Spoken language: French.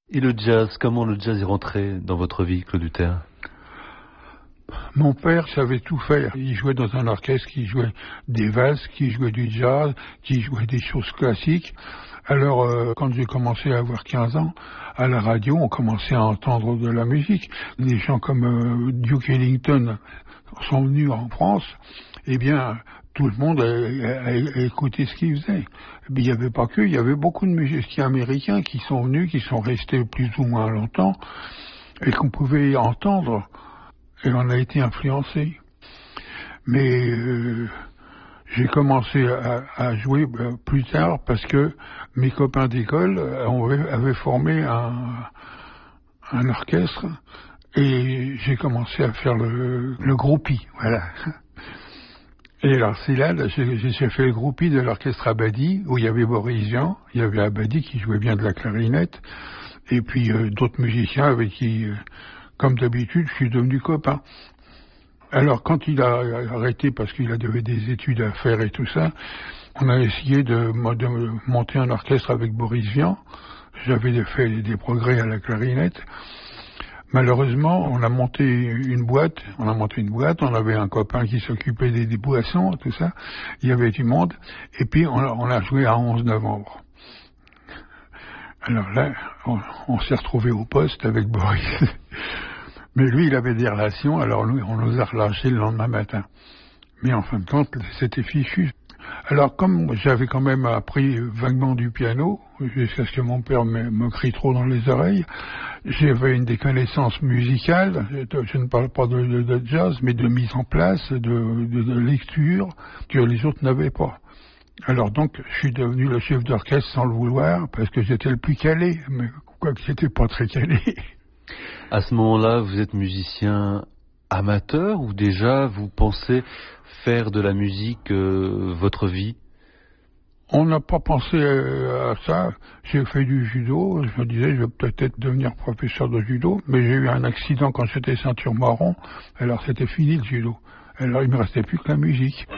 Et le jazz, comment le jazz est rentré dans votre vie, Claude Hutter? Mon père savait tout faire. Il jouait dans un orchestre qui jouait des valses, qui jouait du jazz, qui jouait des choses classiques. Alors, quand j'ai commencé à avoir 15 ans, à la radio, on commençait à entendre de la musique. Des gens comme Duke Ellington sont venus en France. Eh bien, tout le monde a écouté ce qu'il faisait. Mais il n'y avait pas que, il y avait beaucoup de musiciens américains qui sont venus, qui sont restés plus ou moins longtemps, et qu'on pouvait entendre. Et on a été influencé. Mais j'ai commencé à jouer plus tard parce que mes copains d'école avaient formé un orchestre et j'ai commencé à faire le groupie, voilà. Et alors c'est là j'ai fait le groupie de l'orchestre Abadi où il y avait Boris Vian, il y avait Abadi qui jouait bien de la clarinette et puis d'autres musiciens avec qui... Comme d'habitude, je suis devenu copain. Alors, quand il a arrêté parce qu'il avait des études à faire et tout ça, on a essayé de monter un orchestre avec Boris Vian. J'avais fait des progrès à la clarinette. Malheureusement, on a monté une boîte, on avait un copain qui s'occupait des boissons, tout ça. Il y avait du monde. Et puis, on a joué à 11 novembre. Alors là, on s'est retrouvé au poste avec Boris. Mais lui, il avait des relations, alors nous, on nous a relâchés le lendemain matin. Mais en fin de compte, c'était fichu. Alors, comme j'avais quand même appris vaguement du piano, jusqu'à ce que mon père me crie trop dans les oreilles, j'avais des connaissances musicales, je ne parle pas de jazz, mais de mise en place, de lecture, que les autres n'avaient pas. Alors donc, je suis devenu le chef d'orchestre sans le vouloir, parce que j'étais le plus calé, mais quoique j'étais pas très calé. À ce moment-là, vous êtes musicien amateur ou déjà vous pensez faire de la musique votre vie? On n'a pas pensé à ça. J'ai fait du judo, je me disais je vais peut-être devenir professeur de judo, mais j'ai eu un accident quand j'étais ceinture marron, alors c'était fini le judo. Alors il me restait plus que la musique.